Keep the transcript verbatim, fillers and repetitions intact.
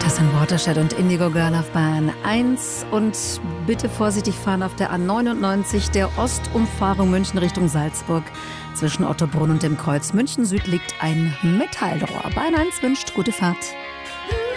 Das sind Watershed und Indigo Girl auf Bahn eins. Und bitte vorsichtig fahren auf der A neunundneunzig, der Ostumfahrung München Richtung Salzburg. Zwischen Ottobrunn und dem Kreuz München Süd liegt ein Metallrohr. Bahn eins wünscht gute Fahrt.